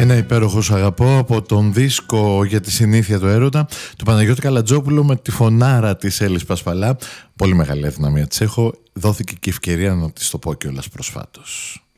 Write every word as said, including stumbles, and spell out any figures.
Ένα υπέροχο «Σ' αγαπώ» από τον δίσκο «Για τη συνήθεια του έρωτα» του Παναγιώτη Καλατζόπουλου με τη φωνάρα της Έλλης Πασπαλά. Πολύ μεγάλη αδυναμία της έχω. Δόθηκε και η ευκαιρία να της το πω κιόλας προσφάτως.